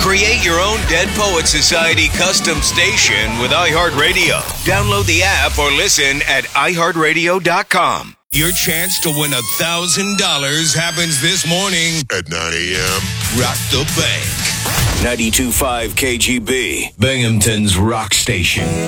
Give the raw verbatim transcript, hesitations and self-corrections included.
Create your own Dead Poets Society custom station with iHeartRadio. Download the app or listen at i heart radio dot com. Your chance to win one thousand dollars happens this morning at nine a.m. Rock the Bank. ninety-two point five K G B, Binghamton's rock station.